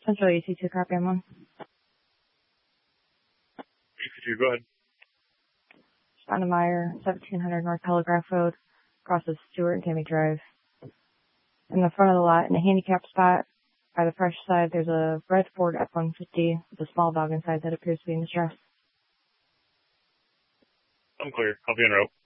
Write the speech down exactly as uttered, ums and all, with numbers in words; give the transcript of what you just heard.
Central E C two, copy, I'm on. E C two, go ahead. Stoudemire, seventeen hundred North Telegraph Road, crosses Stewart and Tammy Drive. In the front of the lot, in a handicapped spot, by the fresh side, there's a red Ford F one fifty with a small dog inside that appears to be in distress. I'm clear. I'll be en route.